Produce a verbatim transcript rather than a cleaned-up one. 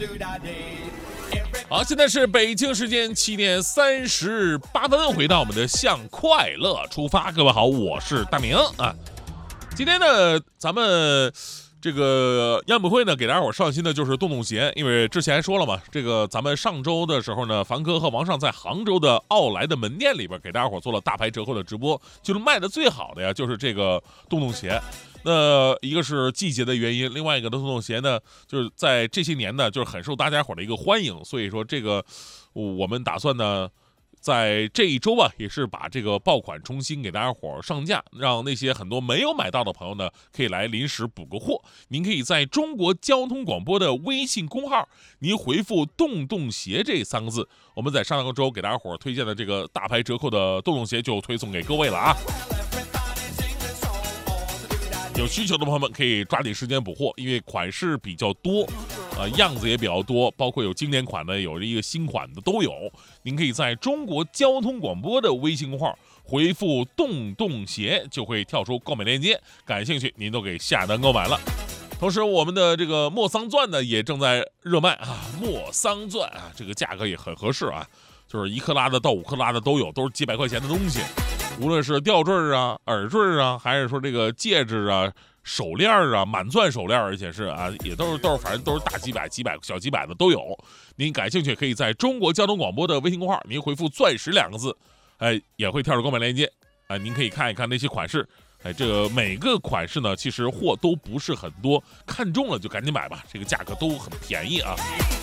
好，现在是北京时间七点三十八分，回到我们的向快乐出发。各位好，我是大明啊。今天呢，咱们这个样品会呢，给大家伙上新的就是洞洞鞋，因为之前说了嘛，这个咱们上周的时候呢，凡哥和王尚在杭州的奥莱的门店里边给大家伙做了大牌折扣的直播，就是卖的最好的呀，就是这个洞洞鞋。那一个是季节的原因，另外一个的洞洞鞋呢，就是在这些年呢，就是很受大家伙的一个欢迎，所以说这个我们打算呢，在这一周吧，也是把这个爆款重新给大家伙上架，让那些很多没有买到的朋友呢，可以来临时补个货。您可以在中国交通广播的微信公号，您回复“洞洞鞋”这三个字，我们在上个周给大家伙推荐的这个大牌折扣的洞洞鞋就推送给各位了啊。有需求的朋友们可以抓紧时间补货，因为款式比较多，呃，样子也比较多，包括有经典款的，有一个新款的都有。您可以在中国交通广播的微信公号回复“洞洞鞋”，就会跳出购买链接，感兴趣您都给下单购买了。同时，我们的这个莫桑钻呢也正在热卖啊，莫桑钻啊，这个价格也很合适啊，就是一克拉的到五克拉的都有，都是几百块钱的东西。无论是吊坠啊、耳坠啊，还是说这个戒指啊、手链啊、满钻手链，而且是啊，也都是都是反正都是大几百、几百、小几百的都有。您感兴趣，可以在中国交通广播的微信公号，您回复“钻石”两个字，哎，也会跳出购买链接。哎，您可以看一看那些款式。哎，这个每个款式呢，其实货都不是很多，看中了就赶紧买吧，这个价格都很便宜啊。